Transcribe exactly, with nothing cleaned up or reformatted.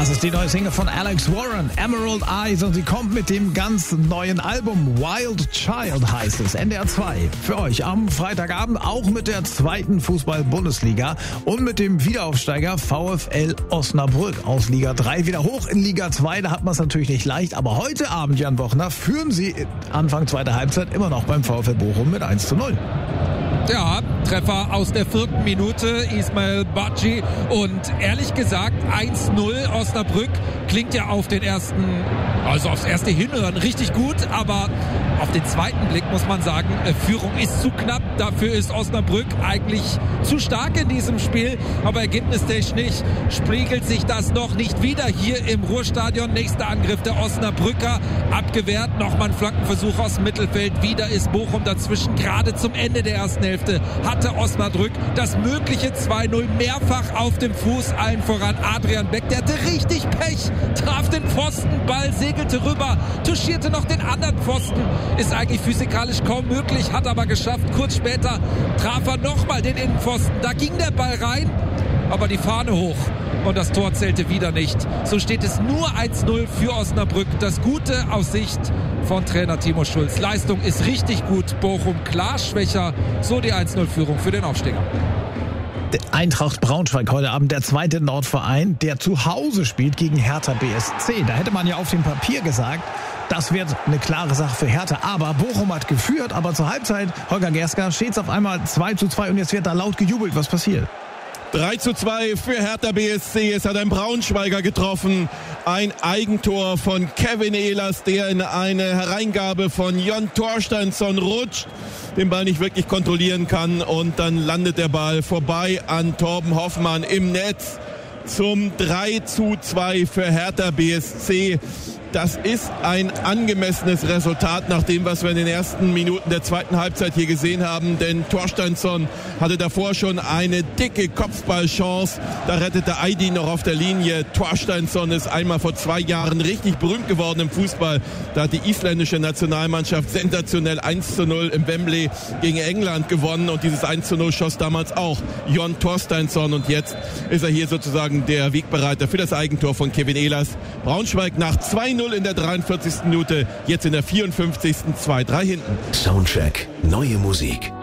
Das ist die neue Single von Alex Warren, Emerald Eyes, und sie kommt mit dem ganz neuen Album Wild Child, heißt es. N D R zwei für euch am Freitagabend, auch mit der zweiten Fußball-Bundesliga und mit dem Wiederaufsteiger VfL Osnabrück aus Liga drei wieder hoch in Liga zwei. Da hat man es natürlich nicht leicht, aber heute Abend, Jan Bochner, führen sie Anfang zweiter Halbzeit immer noch beim VfL Bochum mit eins zu null. Ja, Treffer aus der vierten Minute, Ismail Badji, und ehrlich gesagt eins null Osnabrück klingt ja auf den ersten, also aufs erste Hinhören richtig gut, aber auf den zweiten Blick muss man sagen, Führung ist zu knapp, dafür ist Osnabrück eigentlich zu stark in diesem Spiel, aber ergebnistechnisch nicht, spiegelt sich das noch nicht wieder hier im Ruhrstadion. Nächster Angriff der Osnabrücker, abgewehrt, nochmal ein Flankenversuch aus dem Mittelfeld, wieder ist Bochum dazwischen, gerade zum Ende der ersten Hälfte hatte Osnabrück das mögliche zwei null mehrfach auf dem Fuß, allen voran Adrian Beck, der hatte richtig Pech, traf den Pfosten, Ball segelte rüber, touchierte noch den anderen Pfosten, ist eigentlich physikalisch kaum möglich, hat aber geschafft. Kurz später traf er nochmal den Innenpfosten, da ging der Ball rein, aber die Fahne hoch und das Tor zählte wieder nicht. So steht es nur eins null für Osnabrück. Das Gute aus Sicht von Trainer Timo Schulz. Leistung ist richtig gut, Bochum klar schwächer, so die eins null Führung für den Aufsteiger. Eintracht Braunschweig heute Abend, der zweite Nordverein, der zu Hause spielt gegen Hertha B S C. Da hätte man ja auf dem Papier gesagt, das wird eine klare Sache für Hertha. Aber Bochum hat geführt, aber zur Halbzeit, Holger Gerska, steht es auf einmal zwei zu zwei und jetzt wird da laut gejubelt. Was passiert? drei zu zwei für Hertha B S C. Es hat ein Braunschweiger getroffen. Ein Eigentor von Kevin Ehlers, der in eine Hereingabe von Jon Torsteinsson rutscht, den Ball nicht wirklich kontrollieren kann, und dann landet der Ball vorbei an Torben Hoffmann im Netz zum drei zu zwei für Hertha B S C. Das ist ein angemessenes Resultat nach dem, was wir in den ersten Minuten der zweiten Halbzeit hier gesehen haben. Denn Torsteinsson hatte davor schon eine dicke Kopfballchance. Da rettete Aydin noch auf der Linie. Torsteinsson ist einmal vor zwei Jahren richtig berühmt geworden im Fußball. Da hat die isländische Nationalmannschaft sensationell eins zu null im Wembley gegen England gewonnen. Und dieses eins zu null schoss damals auch Jon Torsteinsson. Und jetzt ist er hier sozusagen der Wegbereiter für das Eigentor von Kevin Ehlers. Braunschweig nach zwei null in der dreiundvierzigsten Minute, jetzt in der vierundfünfzigsten zwei drei hinten. Soundcheck, neue Musik.